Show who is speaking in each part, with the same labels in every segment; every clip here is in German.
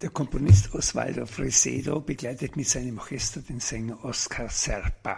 Speaker 1: Der Komponist Osvaldo Fresedo begleitet mit seinem Orchester den Sänger Oscar Serpa.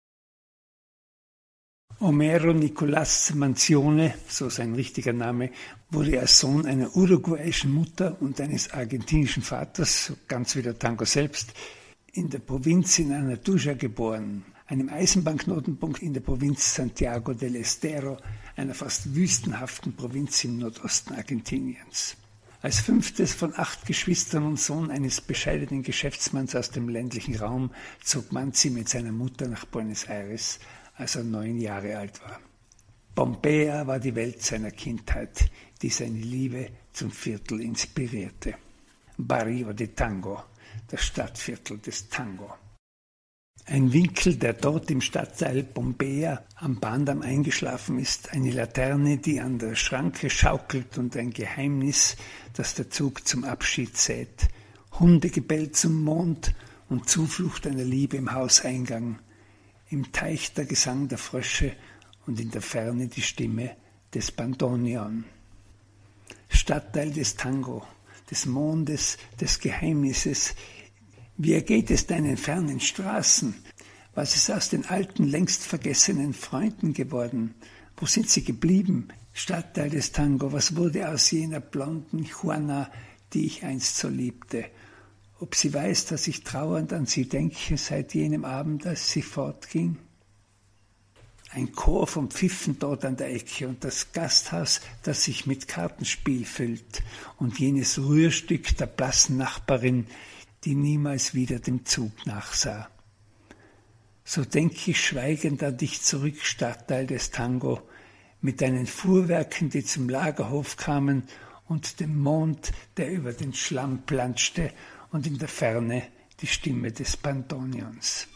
Speaker 1: Homero Nicolás Manzione, so sein richtiger Name, wurde als Sohn einer uruguayischen Mutter und eines argentinischen Vaters, ganz wie der Tango selbst, in der Provinz in Anatuja geboren, einem Eisenbahnknotenpunkt in der Provinz Santiago del Estero, einer fast wüstenhaften Provinz im Nordosten Argentiniens. Als 5. von 8 Geschwistern und Sohn eines bescheidenen Geschäftsmanns aus dem ländlichen Raum zog Manzi mit seiner Mutter nach Buenos Aires, als er 9 Jahre alt war. Pompeia war die Welt seiner Kindheit, die seine Liebe zum Viertel inspirierte. Barrio de Tango, das Stadtviertel des Tango. Ein Winkel, der dort im Stadtteil Pompeia am Bahndamm eingeschlafen ist, eine Laterne, die an der Schranke schaukelt und ein Geheimnis, das der Zug zum Abschied sät, Hundegebell zum Mond und Zuflucht einer Liebe im Hauseingang, im Teich der Gesang der Frösche und in der Ferne die Stimme des Bandoneon. Stadtteil des Tango, des Mondes, des Geheimnisses. Wie ergeht es deinen fernen Straßen? Was ist aus den alten, längst vergessenen Freunden geworden? Wo sind sie geblieben? Stadtteil des Tango, was wurde aus jener blonden Juana, die ich einst so liebte? Ob sie weiß, dass ich trauernd an sie denke seit jenem Abend, als sie fortging? Ein Chor von Pfiffen dort an der Ecke und das Gasthaus, das sich mit Kartenspiel füllt und jenes Rührstück der blassen Nachbarin, die niemals wieder dem Zug nachsah. So denke ich schweigend an dich zurück, Stadtteil des Tango, mit deinen Fuhrwerken, die zum Lagerhof kamen und dem Mond, der über den Schlamm planschte und in der Ferne die Stimme des Bandoneons.